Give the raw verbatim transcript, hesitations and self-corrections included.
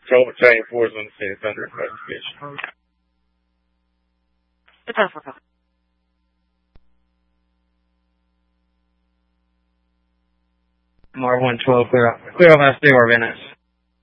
Patrol Battalion four is on the scene. It's under investigation. M R one twelve, clear off. Clear off, I stay or Venice.